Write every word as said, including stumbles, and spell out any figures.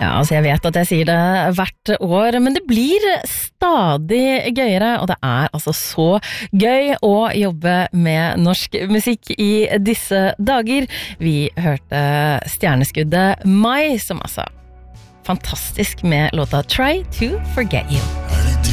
Ja, altså jeg vet at jeg sier det hvert år, men det blir stadig gøyere, og det er altså så gøy å jobbe med norsk musikk i disse dager. Vi hørte stjerneskuddet Mai, som altså fantastisk med låta Try to Forget You.